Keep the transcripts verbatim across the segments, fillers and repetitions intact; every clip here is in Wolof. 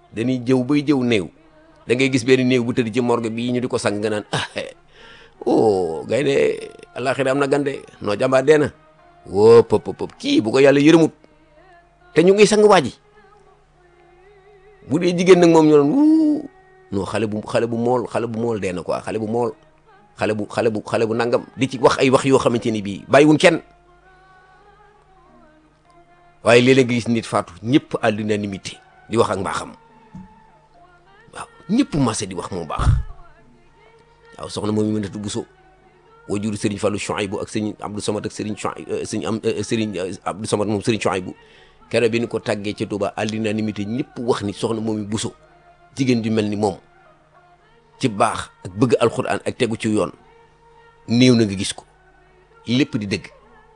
dañuy jëw bay jëw néew da ngay gis benn néew bu tëdd ci morgue bii ñu di ko sang nga naan ah oh gaynde àllaaxira am na gande noo jàmbaar dee na woo pop pop kii bu ko yàlla yërëmut te ñu ngi sang waa ji bu dee jigéen nag moom ñu doon wuu non xale bu xale bu mool xale bu mool dee na quoi xale bu mool xale bu xale bu xale bu nangam di ci wax ay wax yoo xamante ni bii bàyyiwuñ kenn waaye léeg-léeg nga gis nit faatu ñëpp à l'unanimité di wax ak mbaaxam waaw ñëpp maase di wax moo baax waaw soxna moom mi mënatu Buso waajuru Serigne Fallou Chouaïbou ak Serigne Abdou Samad ak Serigne Chouaïbou Serigne am Serigne Abdou Samad moom Serigne Chouaïbou keroog bi ni ko tàggee ca Touba à l'unanimité ñëpp wax ni soxna moom mi Buso jigéen ju mel ni moom ci baax ak bëgg alxuraan ak tegu ci yoon néew na nga gis ko lépp di dëgg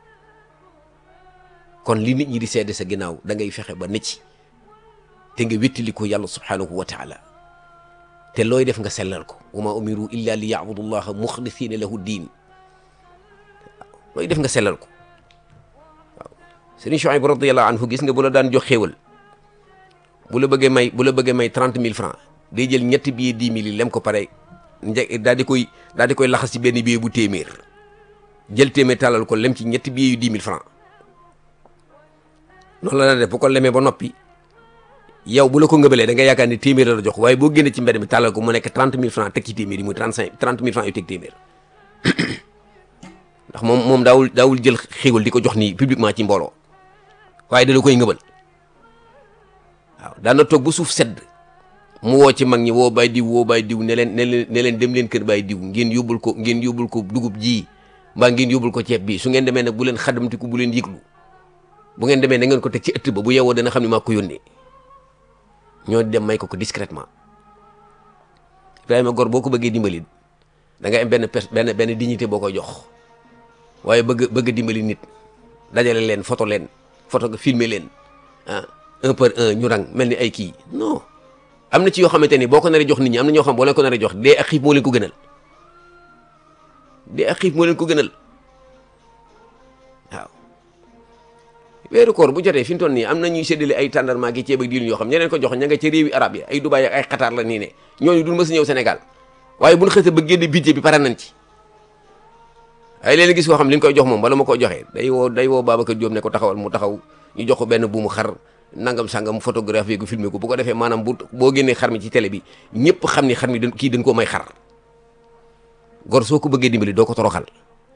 kon li nit ñi di seede sa ginnaaw da ngay fexe ba ne ci te nga wéttali ko yàlla subhanahu wa taala te looy def nga sellal ko wa ma umiru illa li yaabudu llaha muxlisina lahu diin waaw looy def nga sellal ko waaw Sëriñ Chouaïbou radiyallahu anhu gis nga bu la daan jox xéewal bu la bëggee may bu la bëggee may trente mille francs day jël ñetti billet dix mille yi lem ko pare nje daal di koy daal di koy laxas ci benn billet bu téeméer jël téeméer tàllal ko lem ci ñetti billet yu dix mille francs noonu la def bu ko lemee ba noppi yow bu la ko ngëbalee da nga yaakaar ni téeméer la jox waaye boo génnee ci mbedd mi tàllal ko mu nekk trente mille francs teg ci téeméer yi muy trente cinq trente mille francs yu teg téeméer ndax moom moom daawul daawul jël xéewal di ko jox nii publiquement ci mbooloo waaye da la koy ngëbal waaw daan na toog ba suuf sedd mu woo ci mag ñi woo bay diw woo bay diw ne leen ne leen ne leen dem leen kër bay diw ngeen yóbbul ko ngeen yóbbul ko dugub ji mbaa ngeen yóbbul ko ceeb bi su ngeen demee nag bu leen xadamtiku bu leen yëglu bu ngeen demee na ngeen ko teg ci ëtt ba bu yeewoo dana xam ne maa ko yónnee ñoo dem may ko ko discrètement Ibrahima Gor boo ko bëggee dimbali da nga am benn pers benn benn dignité boo koy jox waaye bëgg bëgg dimbali nit dajale leen photo leen photo nga filmer leen ah un par un ñu rang mel ni ay kii non am na ci yoo xamante ni boo ko naree jox nit ñi am na ñoo xam boo leen ko naree jox dee ak xiif moo leen ko gënal dee ak xiif moo leen ko gënal waaw weeru koor bu jotee fi mu toll nii am na ñuy séddale ay tàndarma gi ceeb ak diwlin yoo xam ñeneen ko jox ña nga ca réewi arab yi ay Dubaay ak ay Qatar la nii ne ñooñu dul mës a ñëw Sénégal waaye bu ñu xësee ba génne budget bi pare nañ ci ay léeg-léeg gis koo xam li ñu koy jox moom bala ma ko joxee day woo day woo Babacar Diop ne ko taxawal mu taxaw ñu jox ko benn buumu xar nangam sangam photographe ko filmer ko bu ko defee maanaam bu boo génnee xar mi ci télé bi ñëpp xam ni xar mi dañ kii dañ koo may xar gor soo ko bëggee dimbali doo ko toroxal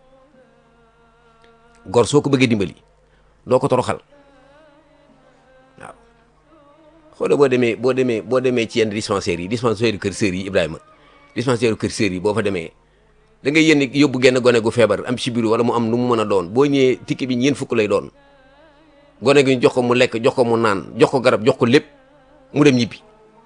gor soo ko bëggee dimbali doo ko toroxal waaw xoolal boo demee boo demee boo demee ci yenn dispensaires yi dispensaire kër sër yi Ibrahima dispensaire kër sër yi boo fa demee da ngay yénn yóbbu genn gone gu feebar am si biir wala mu am nu mu mën a doon boo ñëwee tikki bi ñeent fukk lay doon gone gi ñu jox ko mu lekk jox ko mu naan jox ko garab jox ko lépp mu dem ñibbi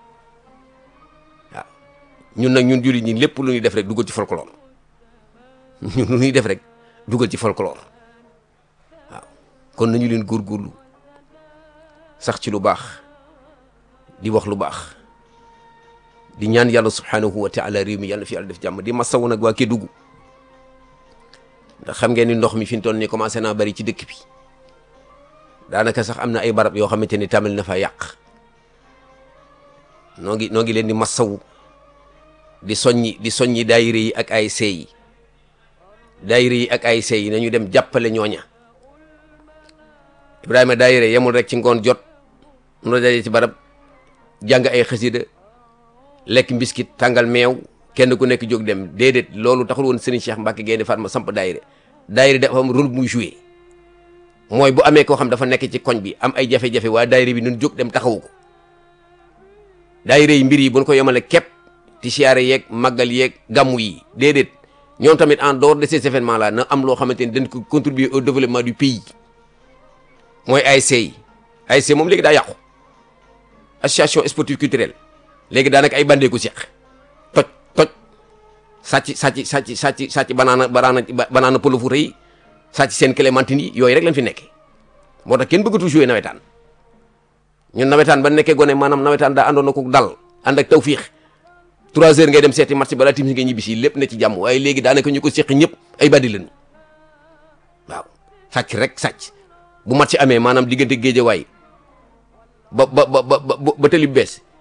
waaw ñun nag ñun jullit ñi lépp lu ñuy def rek dugal ci folklore ñun lu ñuy def rek dugal ci folklore waaw kon nañu leen góorgóorlu sax ci lu baax di wax lu baax di ñaan yàlla subhanahu wa taala réew mi yàlla fi yàlla def jàmm di masawu nag waa Kédougou ndax xam ngeen ni ndox mi fi mu toll nii commencé naa bari ci dëkk bi daanaka sax am na ay barab yoo xamante ni tamit na fa yàq noo ngi noo ngi leen di masawu di soññi di soññi daayira yi ak ay see yi daayira yi ak ay see yi nañu dem jàppale ñooña Ibrahima daayira yemul rek ci ngoon jot nu daje ci barab jàng ay xasida lekk mbiskit tàngal meew kenn ku nekk jóg dem déedéet loolu taxul woon Serigne Cheikh Mbacke Gaynde Fatma samp daayira daayira dafa am rôle muy joué mooy bu amee koo xam dafa nekk ci koñ bi am ay jafe-jafe waa daayira bi nun jóg dem taxawu ko daayira yi mbir yi buñ ko yemale képp ci siyaare yeeg màggal yeeg gàmmu yi déedéet ñoom tamit en dehors de ces événements là na am loo xamante ni dañ ko contribuer au développement du pays mooy A S C yi A S C moom léegi daa yàqu association sportive culturelle léegi daanaka ay bandee ko seq toj toj sàcc sàcc sàcc sàcc sàcc banaana banaana banaana pël fu rëy sàcc seen clémentine yi yooyu rek lañ fi nekkee moo tax kenn bëggatu jouer nawetaan ñun nawetaan ba nekkee gone maanaam nawetaan daa àndoon na ko dal ànd ak tawfiix trois heures ngay dem seeti match balaa timis nga ñibbi si lépp ne ci jàmm waaye léegi daanaka ñu ko seq ñëpp ay bandi lañu waaw sàcc rek sàcc bu match amee maanaam diggante Géejawaay ba ba ba ba ba tali bees